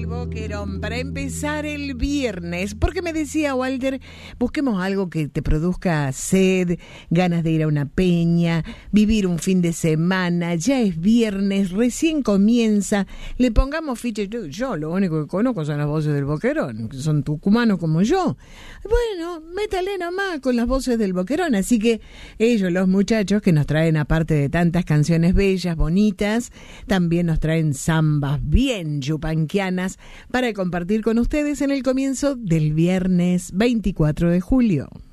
Boquerón, para empezar el viernes, porque me decía Walter, busquemos algo que te produzca sed, ganas de ir a una peña, vivir un fin de semana, ya es viernes, recién comienza, le pongamos ficha. Yo lo único que conozco son las voces del Boquerón, que son tucumanos como yo. Bueno, métale nomás con las voces del Boquerón, así que ellos, los muchachos que nos traen, aparte de tantas canciones bellas, bonitas, también nos traen zambas bien yupanquianas para compartir con ustedes en el comienzo del viernes 24 de julio.